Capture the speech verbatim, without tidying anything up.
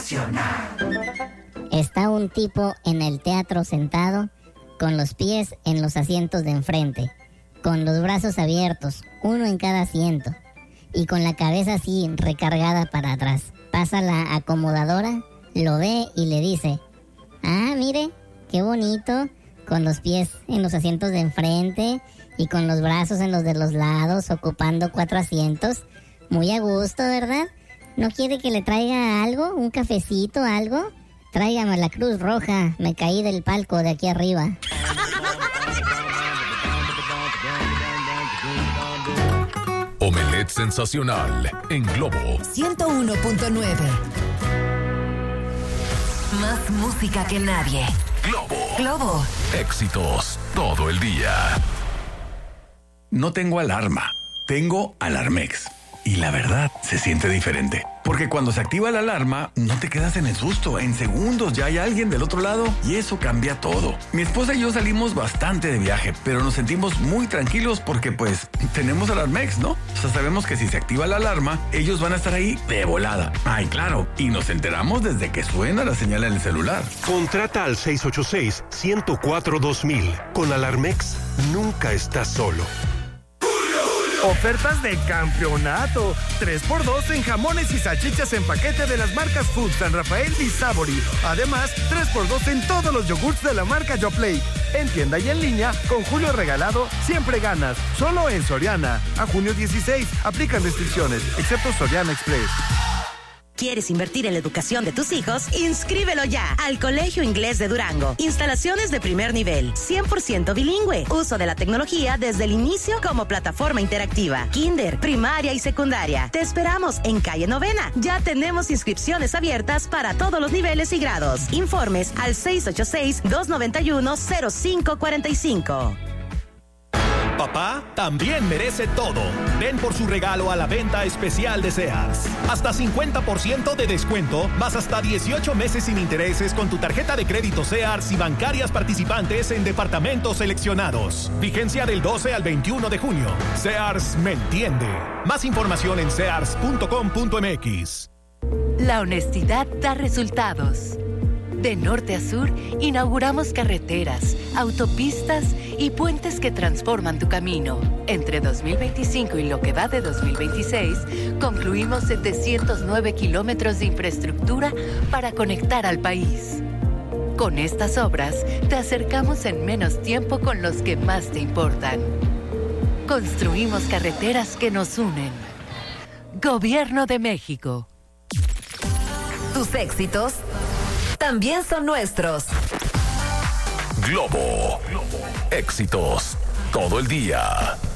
Sensacional. Está un tipo en el teatro sentado, con los pies en los asientos de enfrente, con los brazos abiertos, uno en cada asiento, y con la cabeza así recargada para atrás. Pasa la acomodadora, lo ve y le dice: ah, mire, qué bonito, con los pies en los asientos de enfrente y con los brazos en los de los lados, ocupando cuatro asientos. Muy a gusto, ¿verdad? ¿No quiere que le traiga algo? ¿Un cafecito, algo? Tráigame la Cruz Roja, me caí del palco de aquí arriba. Omelette Sensacional en Globo ciento uno punto nueve. Más música que nadie. Globo. Globo. Éxitos todo el día. No tengo alarma, tengo Alarmex. Y la verdad, se siente diferente. Porque cuando se activa la alarma, no te quedas en el susto. En segundos ya hay alguien del otro lado y eso cambia todo. Mi esposa y yo salimos bastante de viaje, pero nos sentimos muy tranquilos porque pues tenemos Alarmex, ¿no? O sea, sabemos que si se activa la alarma, ellos van a estar ahí de volada. Ay, claro. Y nos enteramos desde que suena la señal en el celular. Contrata al seis ocho seis, uno cero cuatro, dos mil. Con Alarmex, nunca estás solo. Ofertas de campeonato. tres por dos en jamones y salchichas en paquete de las marcas Food, San Rafael y Sabori. Además, tres por dos en todos los yogurts de la marca Yoplait. En tienda y en línea, con Julio Regalado, siempre ganas. Solo en Soriana. A junio dieciséis. Aplican restricciones, excepto Soriana Express. ¿Quieres invertir en la educación de tus hijos? ¡Inscríbelo ya al Colegio Inglés de Durango! Instalaciones de primer nivel, cien por ciento bilingüe. Uso de la tecnología desde el inicio como plataforma interactiva. Kinder, primaria y secundaria. Te esperamos en calle Novena. Ya tenemos inscripciones abiertas para todos los niveles y grados. Informes al seis ocho seis, dos nueve uno, cero cinco cuatro cinco. Papá también merece todo. Ven por su regalo a la venta especial de Sears. Hasta cincuenta por ciento de descuento, más hasta dieciocho meses sin intereses con tu tarjeta de crédito Sears y bancarias participantes en departamentos seleccionados. Vigencia del doce al veintiuno de junio. Sears me entiende. Más información en sears punto com punto m x. La honestidad da resultados. De norte a sur, inauguramos carreteras, autopistas y puentes que transforman tu camino. Entre dos mil veinticinco y lo que va de dos mil veintiséis, concluimos setecientos nueve kilómetros de infraestructura para conectar al país. Con estas obras, te acercamos en menos tiempo con los que más te importan. Construimos carreteras que nos unen. Gobierno de México. Tus éxitos también son nuestros. Globo. Éxitos todo el día.